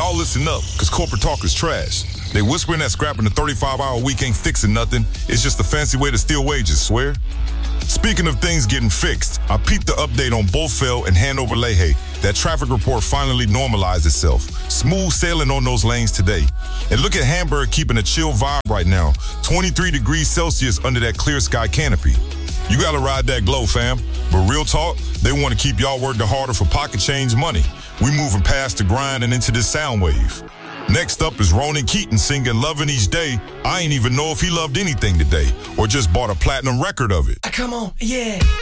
Y'all listen up, because corporate talk is trash. They whispering that scrapping the 35-hour week ain't fixing nothing. It's just a fancy way to steal wages, swear. Speaking of things getting fixed, I peeped the update on Bullfell and Hanover Leahy. That traffic report finally normalized itself. Smooth sailing on those lanes today. And look at Hamburg keeping a chill vibe right now. 23 degrees Celsius under that clear sky canopy. You gotta ride that glow, fam. But real talk, they want to keep y'all working harder for pocket change money. We moving past the grind and into this sound wave. Next up is Ronan Keaton singing Loving Each Day. I ain't even know if he loved anything today or just bought a platinum record of it. Come on, yeah.